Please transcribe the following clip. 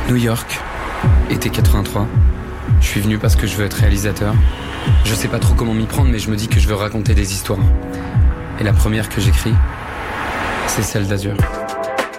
New York, été 83. Je suis venu parce que je veux être réalisateur. Je sais pas trop comment m'y prendre, mais je me dis que je veux raconter des histoires. Et la première que j'écris, c'est celle d'Azur.